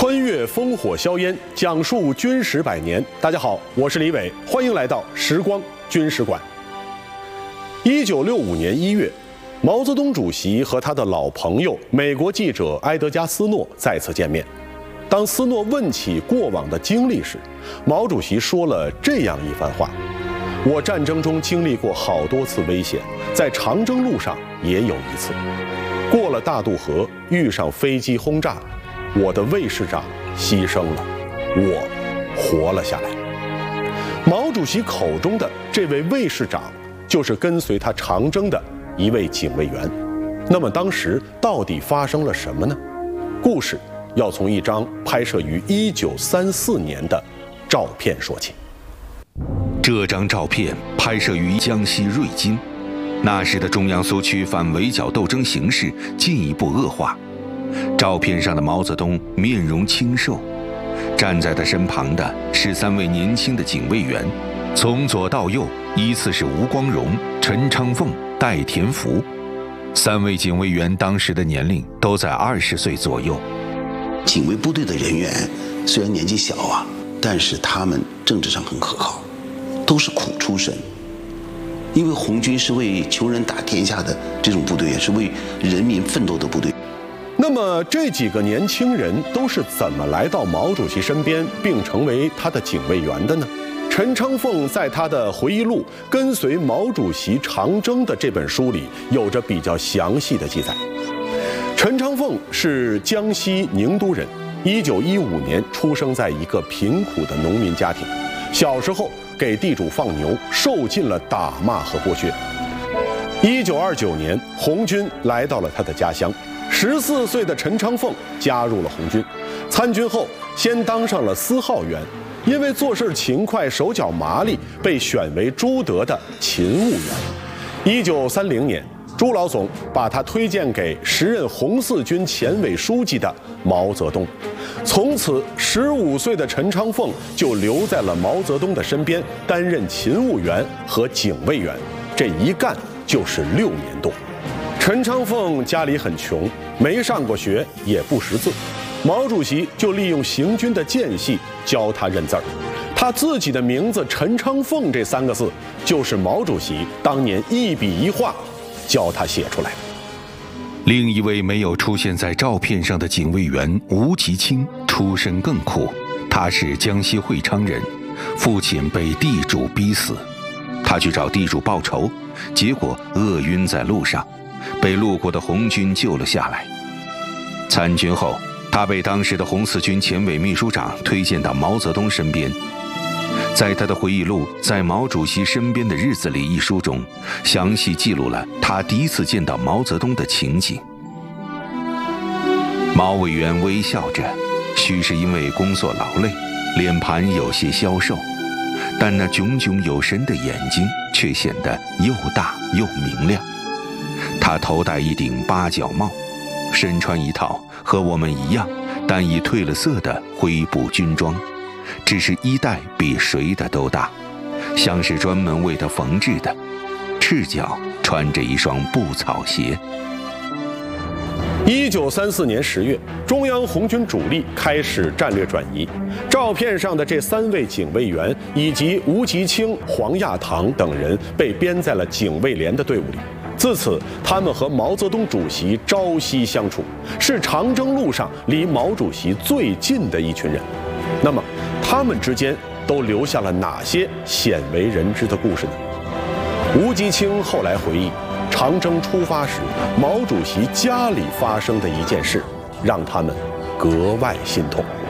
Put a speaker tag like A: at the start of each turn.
A: 穿越烽火硝烟，讲述军史百年。大家好，我是李伟，欢迎来到时光军史馆。1965年1月，毛泽东主席和他的老朋友美国记者埃德加·斯诺再次见面。当斯诺问起过往的经历时，毛主席说了这样一番话：我战争中经历过好多次危险，在长征路上也有一次，过了大渡河，遇上飞机轰炸，我的卫士长牺牲了，我活了下来。毛主席口中的这位卫士长，就是跟随他长征的一位警卫员。那么当时到底发生了什么呢？故事要从一张拍摄于1934年的照片说起。
B: 这张照片拍摄于江西瑞金，那时的中央苏区反围剿斗争形势进一步恶化。照片上的毛泽东面容清瘦，站在他身旁的是3位年轻的警卫员，从左到右依次是吴光荣、陈昌凤、戴田福。3位警卫员当时的年龄都在20岁左右。
C: 警卫部队的人员虽然年纪小啊，但是他们政治上很可靠，都是苦出身。因为红军是为穷人打天下的这种部队，也是为人民奋斗的部队。
A: 那么这几个年轻人都是怎么来到毛主席身边，并成为他的警卫员的呢？陈昌凤在他的回忆录《跟随毛主席长征》的这本书里，有着比较详细的记载。陈昌凤是江西宁都人，1915年出生在一个贫苦的农民家庭，小时候给地主放牛，受尽了打骂和剥削。1929年，红军来到了他的家乡。14岁的陈昌凤加入了红军，参军后先当上了司号员，因为做事勤快、手脚麻利，被选为朱德的勤务员。1930年，朱老总把他推荐给时任红四军前委书记的毛泽东，从此15岁的陈昌凤就留在了毛泽东的身边，担任勤务员和警卫员，这一干就是6年多。陈昌凤家里很穷，没上过学，也不识字，毛主席就利用行军的间隙教他认字儿。他自己的名字陈昌凤这3个字，就是毛主席当年一笔一画教他写出来的。
B: 另一位没有出现在照片上的警卫员吴吉清出身更苦，他是江西会昌人，父亲被地主逼死，他去找地主报仇，结果饿晕在路上，被路过的红军救了下来。参军后，他被当时的红四军前委秘书长推荐到毛泽东身边。在他的回忆录《在毛主席身边的日子里》一书中，详细记录了他第一次见到毛泽东的情景。毛委员微笑着，许是因为工作劳累，脸盘有些消瘦，但那炯炯有神的眼睛却显得又大又明亮。他头戴一顶八角帽，身穿一套和我们一样但已褪了色的灰布军装，只是衣带比谁的都大，像是专门为他缝制的，赤脚穿着一双布草鞋。
A: 1934年10月，中央红军主力开始战略转移。照片上的这3位警卫员以及吴吉清、黄亚堂等人被编在了警卫连的队伍里。自此，他们和毛泽东主席朝夕相处，是长征路上离毛主席最近的一群人。那么，他们之间都留下了哪些鲜为人知的故事呢？吴吉清后来回忆，长征出发时，毛主席家里发生的一件事，让他们格外心痛。